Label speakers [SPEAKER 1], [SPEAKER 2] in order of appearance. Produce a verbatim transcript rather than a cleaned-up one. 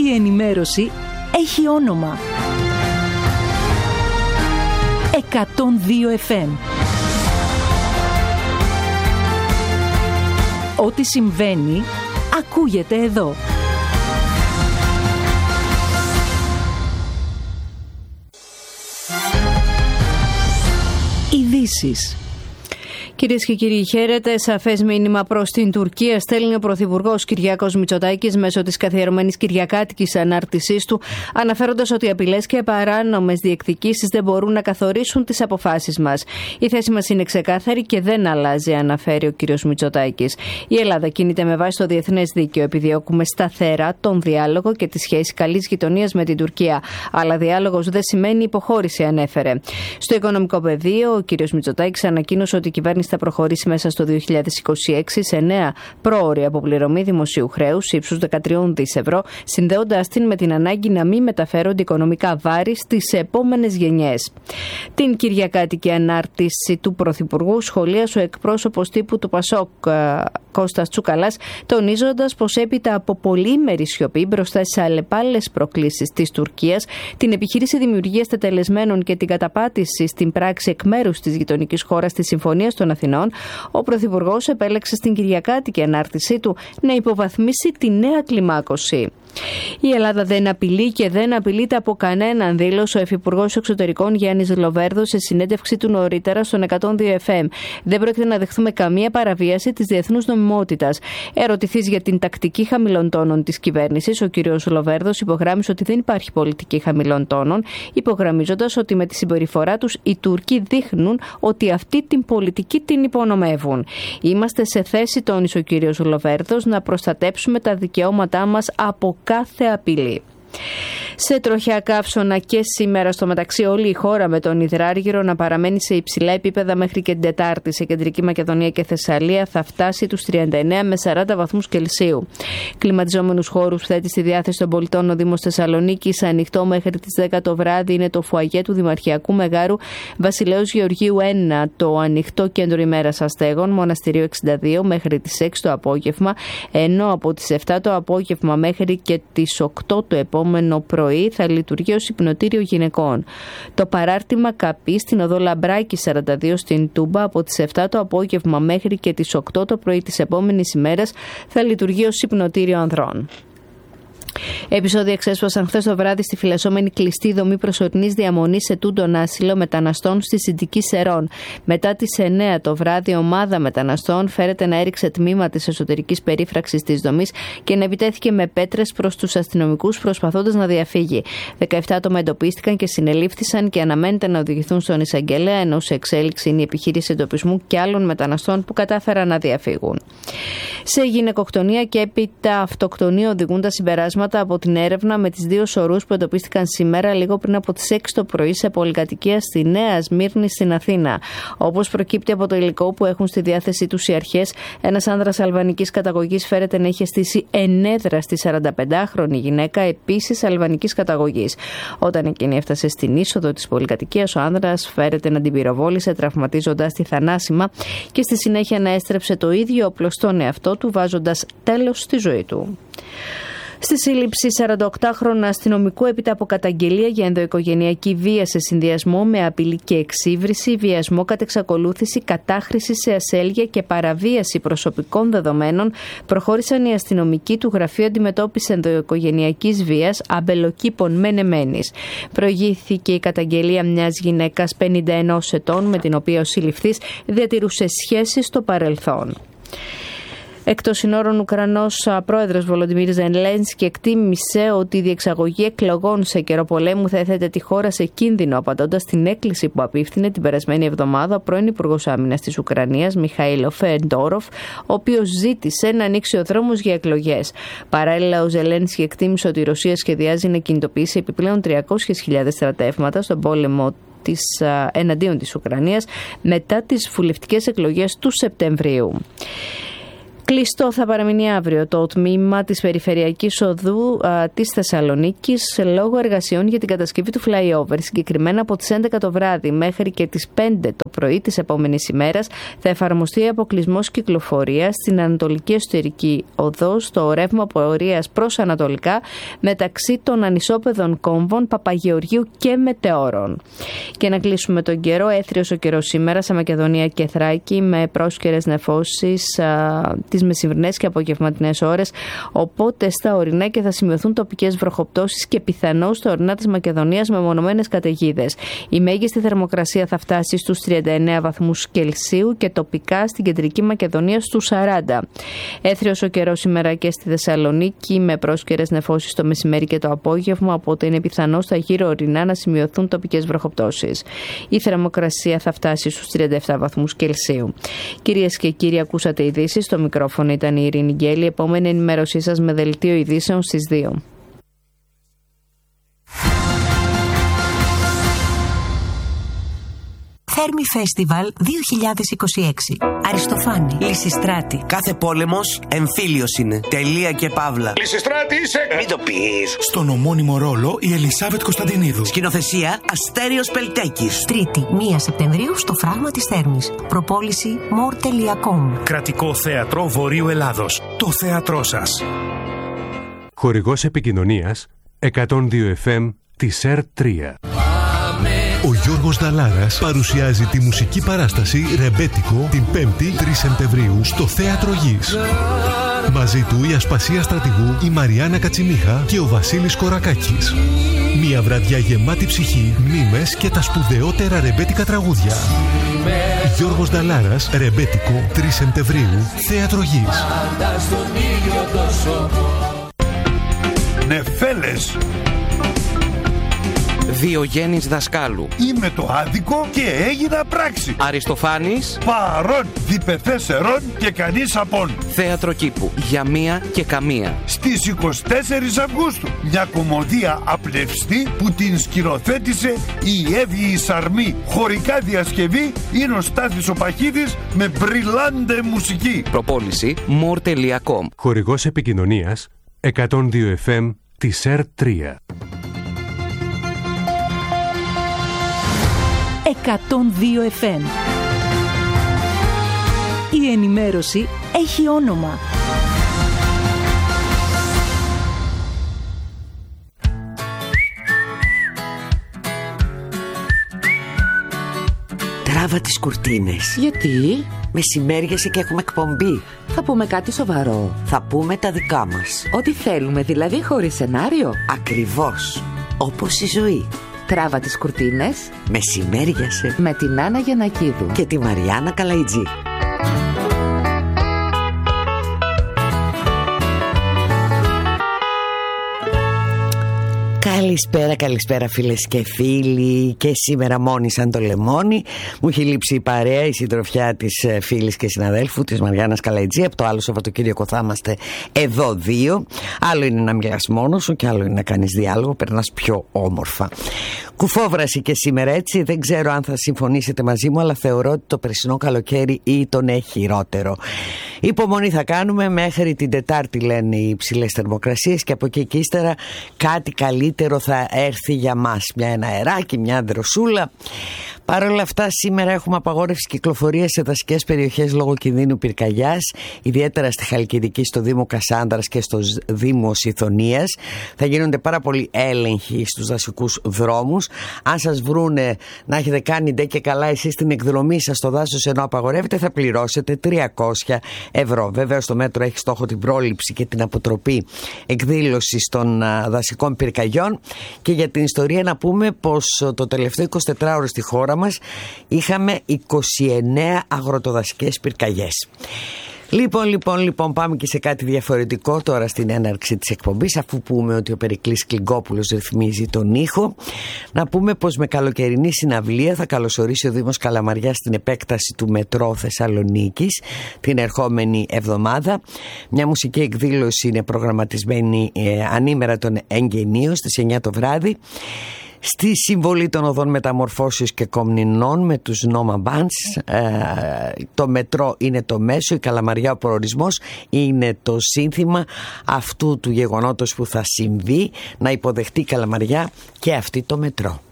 [SPEAKER 1] η ενημέρωση έχει όνομα. εκατόν δύο εφ εμ. Ό,τι συμβαίνει, ακούγεται εδώ. Ειδήσεις.
[SPEAKER 2] Κυρίες και κύριοι, χαίρετε. Σαφές μήνυμα προς την Τουρκία στέλνει ο Πρωθυπουργός Κυριάκος Μητσοτάκης μέσω της καθιερωμένης κυριακάτικης ανάρτησής του, αναφέροντας ότι απειλές και παράνομες διεκδικήσεις δεν μπορούν να καθορίσουν τις αποφάσεις μας. Η θέση μας είναι ξεκάθαρη και δεν αλλάζει, αναφέρει ο κ. Μητσοτάκης. Η Ελλάδα κινείται με βάση το διεθνές δίκαιο. Επιδιώκουμε σταθερά τον διάλογο και τη σχέση καλής γειτονίας με την Τουρκία. Αλλά διάλογος δεν σημαίνει υποχώρηση, ανέφερε. Στο οικονομικό πεδίο, ο κ. Μητσοτάκης ανακοίνωσε ότι η κυβέρνηση θα προχωρήσει μέσα στο δύο χιλιάδες είκοσι έξι σε νέα πρόωρη αποπληρωμή δημοσίου χρέους ύψους δεκατρία δισεκατομμύρια ευρώ, συνδέοντας την με την ανάγκη να μην μεταφέρονται οικονομικά βάρη στις επόμενες γενιές. Την κυριακάτικη ανάρτηση του Πρωθυπουργού σχολίασε ο εκπρόσωπος τύπου του Πασόκ, Κώστας Τσουκαλάς, τονίζοντας πως έπειτα από πολύμερη σιωπή μπροστά στις αλλεπάλληλες προκλήσεις της Τουρκίας, την επιχείρηση δημιουργίας τετελεσμένων και την καταπάτηση στην πράξη εκ μέρους της γειτονικής χώρας της Συμφωνίας των Αθηνών, ο Πρωθυπουργός επέλεξε στην κυριακάτικη ανάρτησή του να υποβαθμίσει τη νέα κλιμάκωση. Η Ελλάδα δεν απειλεί και δεν απειλείται από κανέναν, δήλωσε ο Υφυπουργός Εξωτερικών Γιάννης Λοβέρδος σε συνέντευξη του νωρίτερα στον εκατόν δύο εφ εμ. Δεν πρόκειται να δεχθούμε καμία παραβίαση της διεθνούς νομιμότητας. Ερωτηθείς για την τακτική χαμηλών τόνων της κυβέρνησης, ο κ. Λοβέρδος υπογράμμισε ότι δεν υπάρχει πολιτική χαμηλών τόνων, υπογραμμίζοντας ότι με τη συμπεριφορά τους οι Τούρκοι δείχνουν ότι αυτή την πολιτική την υπονομεύουν. Είμαστε σε θέση, τόνισε ο κ. Λοβέρδος, να προστατέψουμε τα δικαιώματά μας από κάθε απειλή. Σε τροχιά καύσωνα και σήμερα, στο μεταξύ όλη η χώρα με τον υδράργυρο να παραμένει σε υψηλά επίπεδα μέχρι και την Τετάρτη. Σε Κεντρική Μακεδονία και Θεσσαλία θα φτάσει τους τριάντα εννέα με σαράντα βαθμούς Κελσίου. Κλιματιζόμενους χώρους θέτει στη διάθεση των πολιτών ο Δήμος Θεσσαλονίκης. Ανοιχτό μέχρι τις δέκα το βράδυ είναι το φουαγέ του Δημαρχιακού Μεγάρου Βασιλέως Γεωργίου ένα, το ανοιχτό κέντρο ημέρας αστέγων Μοναστηρίου εξήντα δύο μέχρι τις έξι το απόγευμα, ενώ από τις επτά το απόγευμα μέχρι και τις οκτώ το επόμενο πρωί θα λειτουργεί ως υπνοτήριο γυναικών. Το παράρτημα Καπή στην οδό Λαμπράκη σαράντα δύο στην Τούμπα από τις επτά το απόγευμα μέχρι και τις οκτώ το πρωί της επόμενης ημέρας θα λειτουργεί ως υπνοτήριο ανδρών. Επεισόδια ξέσπασαν χθες το βράδυ στη φυλασσόμενη κλειστή δομή προσωρινής διαμονής σε τούντον άσυλο μεταναστών στη Συντική Σερών. Μετά τις εννέα το βράδυ, ομάδα μεταναστών φέρεται να έριξε τμήμα της εσωτερικής περίφραξης της δομής και να επιτέθηκε με πέτρες προς τους αστυνομικούς προσπαθώντας να διαφύγει. δεκαεπτά άτομα εντοπίστηκαν και συνελήφθησαν και αναμένεται να οδηγηθούν στον εισαγγελέα, ενώ σε εξέλιξη είναι η επιχείρηση εντοπισμού και άλλων μεταναστών που κατάφεραν να διαφύγουν. Σε γυναικοκτονία και έπειτα αυτοκτονία οδηγούν τα συμπεράσματα από την έρευνα με τις δύο σωρούς που εντοπίστηκαν σήμερα λίγο πριν από τις έξι το πρωί σε πολυκατοικία στη Νέα Σμύρνη στην Αθήνα. Όπως προκύπτει από το υλικό που έχουν στη διάθεσή τους οι αρχές, ένας άνδρας αλβανικής καταγωγής φέρεται να είχε στήσει ενέδρα στη σαρανταπεντάχρονη γυναίκα, επίσης αλβανικής καταγωγής. Όταν εκείνη έφτασε στην είσοδο της πολυκατοικίας, ο άνδρας φέρεται να την πυροβόλησε, τραυματίζοντας τη θανάσιμα και στη συνέχεια να έστρεψε το ίδιο όπλο στον εαυτό του, βάζοντας τέλος στη ζωή του. Στη σύλληψη σαρανταοκτάχρονου αστυνομικού έπειτα από καταγγελία για ενδοοικογενειακή βία σε συνδυασμό με απειλή και εξύβριση, βιασμό κατ' εξακολούθηση, κατάχρηση σε ασέλγεια και παραβίαση προσωπικών δεδομένων, προχώρησαν οι αστυνομικοί του Γραφείου Αντιμετώπισης Ενδοοικογενειακής Βίας Αμπελοκήπων Μενεμένης. Προηγήθηκε η καταγγελία μιας γυναίκας πενήντα ενός ετών με την οποία ο σύλληφθης διατηρούσε σχέσεις στο παρελθόν. Εκτός συνόρων, ο Ουκρανός πρόεδρος Βολοντιμίρ Ζελένσκι εκτίμησε ότι η διεξαγωγή εκλογών σε καιρό πολέμου θα έθετε τη χώρα σε κίνδυνο, απαντώντας στην έκκληση που απίφθινε την περασμένη εβδομάδα ο πρώην Υπουργός Άμυνας της Ουκρανίας, Μιχαήλο Φεντόροφ, ο οποίος ζήτησε να ανοίξει ο δρόμος για εκλογές. Παράλληλα, ο Ζελένσκι εκτίμησε ότι η Ρωσία σχεδιάζει να κινητοποιήσει επιπλέον τριακόσιες χιλιάδες στρατεύματα στον πόλεμο της, εναντίον της Ουκρανίας μετά τις βουλευτικές εκλογές του Σεπτεμβρίου. Κλειστό θα παραμείνει αύριο το τμήμα της Περιφερειακής Οδού α, της Θεσσαλονίκης λόγω εργασιών για την κατασκευή του flyover. Συγκεκριμένα από τις έντεκα το βράδυ μέχρι και τις πέντε το πρωί της επόμενης ημέρας θα εφαρμοστεί αποκλεισμός κυκλοφορίας στην Ανατολική Εσωτερική Οδό στο ρεύμα πορείας προς Ανατολικά μεταξύ των ανισόπεδων κόμβων Παπαγεωργίου και Μετεώρων. Και να κλείσουμε τον καιρό. Έθριος ο καιρός σήμερα σε Μακεδονία και Θράκη με πρόσκαιρες νεφώσεις α, τις μεσημβρινές και απογευματινές ώρες, οπότε στα ορεινά και θα σημειωθούν τοπικές βροχοπτώσεις και πιθανώς στα ορεινά της Μακεδονίας με μονομένες καταιγίδες. Η μέγιστη θερμοκρασία θα φτάσει στους τριάντα εννέα βαθμούς Κελσίου και τοπικά στην κεντρική Μακεδονία στους σαράντα. Έθριος ο καιρός σήμερα και στη Θεσσαλονίκη με πρόσκαιρες νεφώσεις το μεσημέρι και το απόγευμα, οπότε είναι πιθανό στα γύρω ορεινά να σημειωθούν τοπικές βροχοπτώσεις. Η θερμοκρασία θα φτάσει στους τριάντα επτά βαθμούς Κελσίου. Κυρίες και κύριοι, ακούσατε ειδήσεις. Στο μικρόφωνο ήταν η Ειρήνη Γκέλη. Επόμενη ενημέρωσή σας με δελτίο ειδήσεων στις δύο.
[SPEAKER 1] Θέρμη Φέστιβαλ δύο χιλιάδες είκοσι έξι. Αριστοφάνη, Λυσιστράτη.
[SPEAKER 3] Κάθε πόλεμος εμφύλιος είναι. Τελεία και παύλα.
[SPEAKER 4] Λυσιστράτη είσαι!
[SPEAKER 3] Μην το πεις.
[SPEAKER 4] Στον ομώνυμο ρόλο η Ελισάβετ Κωνσταντινίδου.
[SPEAKER 3] Σκηνοθεσία Αστέριος Πελτέκης.
[SPEAKER 1] Τρίτη, πρώτη Σεπτεμβρίου στο Φράγμα της Θέρμης. Προπόληση μορ τελεία κομ.
[SPEAKER 4] Κρατικό Θέατρο Βορείου Ελλάδος. Το θέατρό σας.
[SPEAKER 5] Χορηγός επικοινωνίας εκατόν δύο εφ εμ της ΕΡ τρία.
[SPEAKER 6] Ο Γιώργος Δαλάρας παρουσιάζει τη μουσική παράσταση «Ρεμπέτικο» την πέμπτη τρεις Σεπτεμβρίου στο Θέατρο Γης. Μαζί του η Ασπασία Στρατηγού, η Μαριάννα Κατσιμίχα και ο Βασίλης Κορακάκης. Μια βραδιά γεμάτη ψυχή, μνήμες και τα σπουδαιότερα ρεμπέτικα τραγούδια. Γιώργος Δαλάρας, «Ρεμπέτικο» τρεις Σεπτεμβρίου, Θέατρο Γης.
[SPEAKER 7] Νεφέλες.
[SPEAKER 3] Διογέννης Δασκάλου.
[SPEAKER 7] Είμαι το άδικο και έγινα πράξη.
[SPEAKER 3] Αριστοφάνης.
[SPEAKER 7] Παρών, διπεθέσερον και κανείς απόν.
[SPEAKER 3] Θέατρο Κήπου. Για μία και καμία.
[SPEAKER 7] Στις εικοστή τέταρτη Αυγούστου. Μια κομμωδία απλευστή που την σκηνοθέτησε η Εύη η Σαρμή. Χωρικά διασκευή είναι ο Στάθης ο Παχίδης με μπριλάντε μουσική.
[SPEAKER 3] Προπόληση μορ τελεία κομ.
[SPEAKER 5] Χορηγός επικοινωνίας εκατόν δύο εφ εμ της ΕΡ τρία.
[SPEAKER 1] εκατόν δύο εφ εμ. Η ενημέρωση έχει όνομα.
[SPEAKER 8] Τράβα τις κουρτίνες.
[SPEAKER 9] Γιατί?
[SPEAKER 8] Μεσημέριασε και έχουμε εκπομπή.
[SPEAKER 9] Θα πούμε κάτι σοβαρό.
[SPEAKER 8] Θα πούμε τα δικά μας.
[SPEAKER 9] Ό,τι θέλουμε, δηλαδή χωρίς σενάριο.
[SPEAKER 8] Ακριβώς. Όπως η ζωή.
[SPEAKER 9] Τράβα τις κουρτίνες.
[SPEAKER 8] Μεσημέριασε.
[SPEAKER 9] Με την Άννα Γιαννακίδου
[SPEAKER 8] και τη Μαριάννα Καλαϊτζή. Καλησπέρα, καλησπέρα φίλες και φίλοι. Και σήμερα μόνη σαν το λεμόνι. Μου έχει λείψει η παρέα, η συντροφιά της φίλης και συναδέλφου της Μαριάννας Καλαϊτζή. Από το άλλο Σαββατοκύριακο θα είμαστε εδώ δύο. Άλλο είναι να μιλάς μόνος σου και άλλο είναι να κάνεις διάλογο. Περνάς πιο όμορφα. Κουφόβραση και σήμερα, έτσι. Δεν ξέρω αν θα συμφωνήσετε μαζί μου, αλλά θεωρώ ότι το περσινό καλοκαίρι ήταν χειρότερο. Υπομονή θα κάνουμε μέχρι την Τετάρτη, λένε οι υψηλές θερμοκρασίες, και από εκεί και ύστερα κάτι καλύτερο θα έρθει για μας. Μια ένα αεράκι, μια δροσούλα. Παρ' όλα αυτά, σήμερα έχουμε απαγόρευση κυκλοφορίας σε δασικές περιοχές λόγω κινδύνου πυρκαγιάς, ιδιαίτερα στη Χαλκιδική, στο Δήμο Κασάνδρας και στο Δήμο Σιθωνίας. Θα γίνονται πάρα πολλοί έλεγχοι στους δασικούς δρόμους. Αν σας βρούνε να έχετε κάνει ντε και καλά εσείς την εκδρομή σας στο δάσος ενώ απαγορεύετε, θα πληρώσετε τριακόσια ευρώ. Βέβαια, στο μέτρο έχει στόχο την πρόληψη και την αποτροπή εκδήλωσης των δασικών πυρκαγιών. Και για την ιστορία να πούμε πως το τελευταίο εικοσιτετράωρο στη χώρα μας είχαμε είκοσι εννέα αγροτοδασικές πυρκαγιές. Λοιπόν, λοιπόν, λοιπόν, πάμε και σε κάτι διαφορετικό τώρα στην έναρξη της εκπομπής, αφού πούμε ότι ο Περικλής Κλιγκόπουλος ρυθμίζει τον ήχο. Να πούμε πως με καλοκαιρινή συναυλία θα καλωσορίσει ο Δήμος Καλαμαριάς στην επέκταση του Μετρό Θεσσαλονίκης την ερχόμενη εβδομάδα. Μια μουσική εκδήλωση είναι προγραμματισμένη ε, ανήμερα των εγγενείων στις εννιά το βράδυ. στη συμβολή των οδών μεταμορφώσεως και Κομνηνών με τους Νόμα Bands. Ε, το μετρό είναι το μέσο, η Καλαμαριά ο προορισμός, είναι το σύνθημα αυτού του γεγονότος που θα συμβεί, να υποδεχτεί η Καλαμαριά και αυτή το μετρό.